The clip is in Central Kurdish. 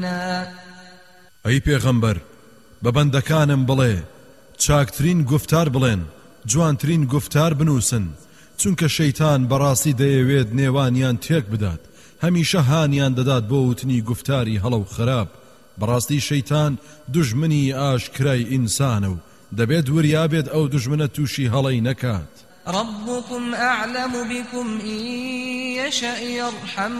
ئەی پێغەمبەر بە بەندەکانم بڵێ چاکترین گفتار بڵێن جوانترین گفتار بنووسن چونکە شەیتان بەڕاستی دەیەوێت نێوانیان تێک بدات هەمیشە هانیان دەدات بۆ وتنی گفتاری هەڵە و خراپ بەڕاستی شەیتان دوژمنی ئاشکرای ئینسانە و دەبێت وریابێت ئەو دوژمنە تووشی هەڵەی نەکات ربكم أعلم بكم إن يشأ يرحمكم